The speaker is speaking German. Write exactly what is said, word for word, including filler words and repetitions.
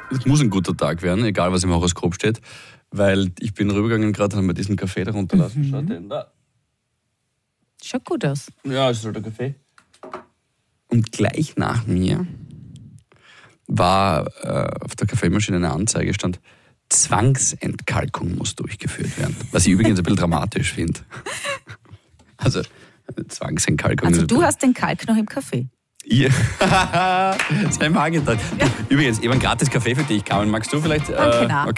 es muss ein guter Tag werden, egal was im Horoskop steht, weil ich bin rübergegangen gerade und habe mir diesen Kaffee da runterlassen. Mhm. Schaut den da. Schaut gut aus. Ja, ist halt der Kaffee. Und gleich nach mir war äh, auf der Kaffeemaschine eine Anzeige, stand Zwangsentkalkung muss durchgeführt werden. Was ich übrigens ein bisschen dramatisch finde. Also Zwangsentkalkung. Also ist du hast den Kalk noch im Kaffee. Ja. Sei mal gedacht. Übrigens, eben ein gratis Kaffee für dich, Carmen. Magst du vielleicht? Danke, Äh, na. okay.